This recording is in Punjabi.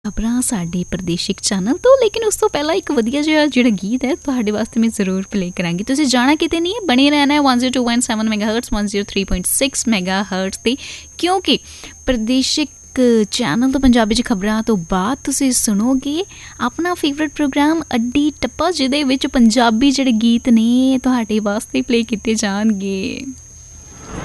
ਖਬਰਾਂ ਸਾਡੇ ਪ੍ਰਦੇਸ਼ਿਕ ਚੈਨਲ ਤੋਂ। ਲੇਕਿਨ ਉਸ ਤੋਂ ਪਹਿਲਾਂ ਇੱਕ ਵਧੀਆ ਜਿਹਾ ਜਿਹੜਾ ਗੀਤ ਹੈ ਤੁਹਾਡੇ ਵਾਸਤੇ ਮੈਂ ਜ਼ਰੂਰ ਪਲੇ ਕਰਾਂਗੀ। ਤੁਸੀਂ ਜਾਣਾ ਕਿਤੇ ਨਹੀਂ ਹੈ, ਬਣੇ ਰਹਿਣਾ ਹੈ 102.7 ਮੈਗਾਹਰਟਜ਼ 103.6 ਮੈਗਾਹਰਟਜ਼ 'ਤੇ, ਕਿਉਂਕਿ ਪ੍ਰਦੇਸ਼ਿਕ ਚੈਨਲ ਤੋਂ ਪੰਜਾਬੀ 'ਚ ਖਬਰਾਂ ਤੋਂ ਬਾਅਦ ਤੁਸੀਂ ਸੁਣੋਗੇ ਆਪਣਾ ਫੇਵਰਟ ਪ੍ਰੋਗਰਾਮ ਅੱਡੀ ਟੱਪਾ, ਜਿਹਦੇ ਵਿੱਚ ਪੰਜਾਬੀ ਜਿਹੜੇ ਗੀਤ ਨੇ ਤੁਹਾਡੇ ਵਾਸਤੇ ਪਲੇ ਕੀਤੇ ਜਾਣਗੇ।